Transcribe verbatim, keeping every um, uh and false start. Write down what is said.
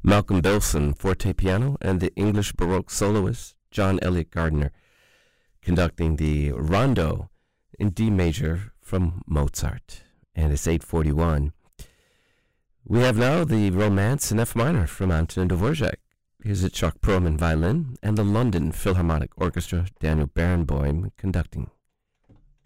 Malcolm Bilson, forte piano, and the English Baroque soloist John Elliott Gardner conducting the Rondo in D major from Mozart. And it's eight forty-one. We have now the Romance in F minor from Antonin Dvorak. Here's it Chuck Perlman violin and the London Philharmonic Orchestra, Daniel Barenboim conducting.